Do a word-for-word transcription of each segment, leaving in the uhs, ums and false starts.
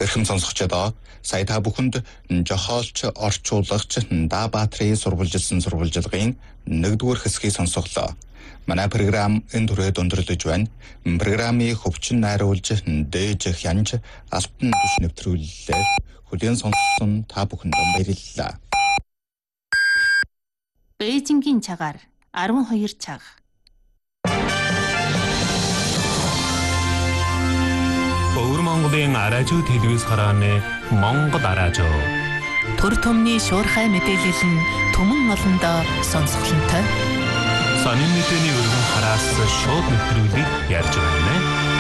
Эрхэм сонсогчдоо сая та бүхэнд жохоолч орчуулагч Даабаатрийн сурвалжилсан сурвалжилгын нэгдүгээр хэсгийг сонсголоо. Манай програм энэ түрээд өндөрлөж байна. Программыг хөвчин найруулж дээж хянж алтан түш нэвтрүүллээ. Хүлээн сонссон та бүхэнд баярлалаа. Бээжингийн цагаар арван хоёр цаг. Өвөр Монголын аражуу телевиз харааны Монгол аражуу. Төр төмний шуурхай мэдээлэл нь түмэн олондоо сонсголонтой. Сонин мэдээний өргөн хараас шууд нэвтрүүлгийг ярьж байна.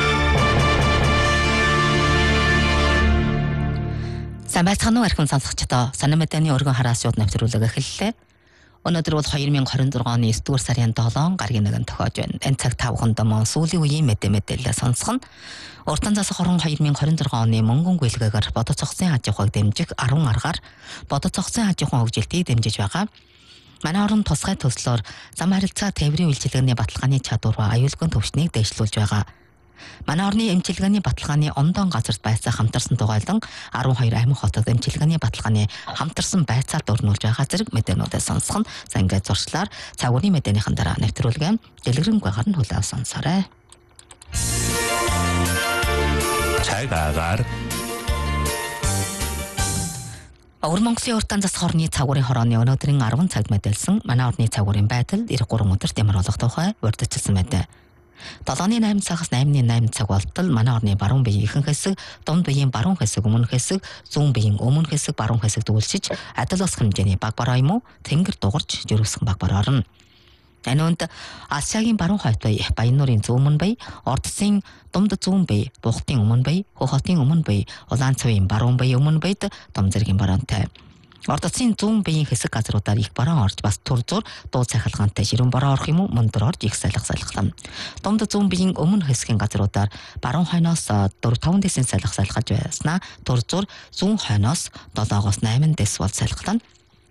Сайн байцгаана уу эрхэм сонсогчдоо. Сонин мэдээний өргөн хараас шууд нэвтрүүлэг эхэллээ. Өнөөдөр бол two thousand twenty-four оны ninth сарын seven гаргийн нэгэн тохиож байна. Энэ цаг та бүхэнд мөн сүүлийн үеийн мэдээ мэдээлэл сонсгоно. Уртан засах хорон two thousand twenty-four оны мөнгөн гүйлгээгээр бодож цогцын аж ахуйг дэмжих ten аргаар бодож цогцын аж ахуйн хөгжилтийг дэмжиж байгаа. Манай орон тусгай төслөөр зам харилцаа тээврийн үйлчилгээний баталгааны чадвар ба аюулгүй төвшнийг дэвшлүүлж байгаа. Манай орны эмчилгээний баталгааны ондон газарт байцаа хамтарсан тугайлан twelve амин хотод эмчилгээний баталгааны хамтарсан байцаалд өрнүүлж байгаа зэрэг мэдээнүүдээ сонсгоно. За ингээд зуршлаар цагуурийн мэдээнийхэн дараа нэвтрүүлгээ дэлгэрэнгээр нь хүлээн сонсоорой. Цагаагаар Өвөр Монголын уртан засах орны цагуурийн хорооны өнөөдрийн ten цагт мэдээлсэн манай орны цагуурийн байдал thirty-three өдөрт ямар болох тухай урьдчилсан мэдээ. seven-ны eight цагаас eight-ны eight цаг болтол манай орны баруун биеийн ихэнх хэсэг, дунд биеийн баруун хэсэг, өмнөх хэсэг, зүүн биеийн өмнөх хэсэг, баруун хэсэг дүүлшиж адил ус хэмжээний баг бараа юм уу тэнгэр дугарч жирэмсэн баг бараа орно. Энэ үнд Асиагийн баруун хойд бие, Баян нуурын зүүн бие, Ордсын дунд зүүн бие, Бухтын өмнө бие, Хохотын өмнө бие, Улаан цавын баруун бие өмнө биед дом зэргийн бараантай. Ордсын зүүн биеийн хэсэг газруудаар их бараан орж бас тур зур дуу цахилгаантай ширүүн бараа орох юм уу мөндөр орж их салхи салхилам. Дунд зүүн биеийн өмнө хэсгийн газруудаар баруун хойноос four five дэсийн салхи салхилж байснаа тур зур зүүн хойноос seven-аас eight дэс бол салхилна.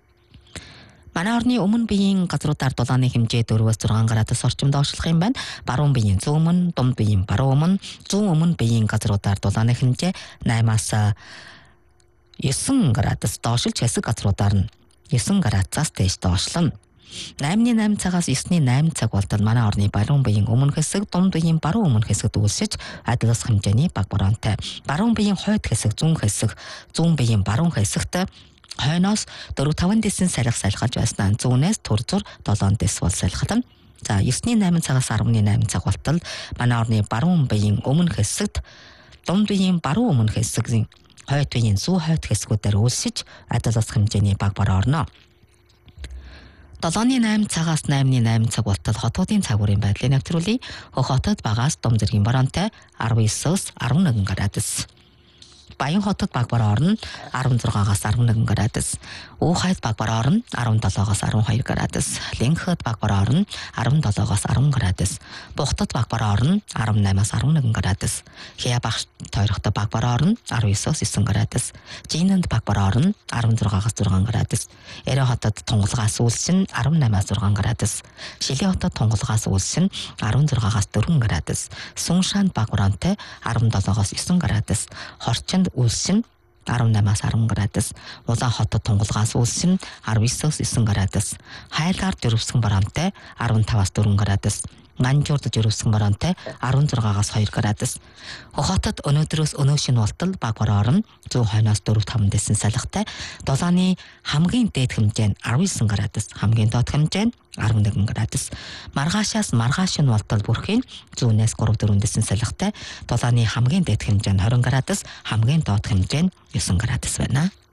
Манай орны өмнө биеийн газруудаар дулааны хэмжээ four-аас six градус орчим доошлох юм байна. Баруун биеийн зүүн өмнө, дунд биеийн баруун өмнө, зүүн өмнө биеийн газруудаар дулааны хэмжээ eight-аас nine градус доошлж хэсэг газруудаар нь nine градусаас дээш доошлно. eight-ны eight цагаас nine-ны eight цаг болтол манай орны баруун биеийн өмнө хэсэг, дунд биеийн баруун өмнө хэсэг дүүлсэж адил ус хэмжээний баг бараантай. Баруун биеийн хойд хэсэг, зүүн хэсэг, зүүн биеийн баруун хэсэгт хойноос four five дэсийн салхи салхилж байснаа зүүнээс тур зур seven дэс бол салхилна. За nine-ны eight цагаас ten-ны eight цаг болтол манай орны баруун биеийн өмнө хэсэгт, дунд биеийн баруун өмнө хэсгийн хойд биеийн зүүн хойд хэсгүүдээр үйлсэж адил ус хэмжээний баг бараа орно. seven-ны eight цагаас eight-ны eight цаг болтол хотуудын цагуурийн байдлыг нэвтрүүлье. Хотод багаас дом зэргийн бараантай nineteen-аас eleven градус. Баян хотод баг бараа орно sixteen-аас eleven градус. Уухайд баг бараа орно seventeen-аас twelve градус. Линхэд баг бараа орно seventeen-аас ten градус. Бухтад баг бараа орно eighteen-аас eleven градус. Хиябах тойрогт баг бараа орно nineteen-аас nine градус. Жинэнд баг бараа орно sixteen-аас six градус. Эрэ хотод тунгалгаас үйлсэн eighteen-аас six градус. Шилийн хотод тунгалгаас үйлсэн sixteen-аас four градус. Суншаанд баг бараантай seventeen-аас nine градус. Хорчинд үйлсэн eighteen-аас ten градус. Улаан хотод тунгалгаас үйлсэн nineteen-аас nine градус. Хайлгаар дөрвсөн бараантай fifteen-аас four градус. Манжуурд жирэмсэн бараантай sixteen-аас two градус. Хохотод өнөөдрөөс өнөө шинэ болтол баг бараа орно зүүн хойноос four five дэсийн салхитай. Дулааны хамгийн дээд хэмжээ нь nineteen градус, хамгийн доод хэмжээ нь eleven градус. Маргаашаас маргааш шинэ болтол бүрхийн зүүнээс three four дэсийн салхитай. Дулааны хамгийн дээд хэмжээ нь twenty градус, хамгийн доод хэмжээ нь nine градус байна.